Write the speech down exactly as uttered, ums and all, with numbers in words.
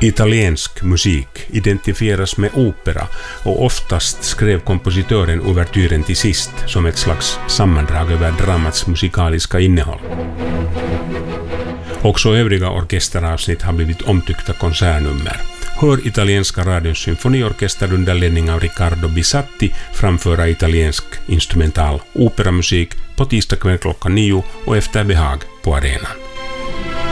Italiensk musik identifieras med opera och oftast skrev kompositören ouvertyren till sist som ett slags sammandrag över dramats musikaliska innehåll. Också övriga orkesteravsnitt har blivit omtyckta konsertnummer. Hör italienska radions symfoniorkester under ledning av Riccardo Bisatti framföra italiensk instrumental operamusik på tisdag kväll klockan nio och efter behag på arenan.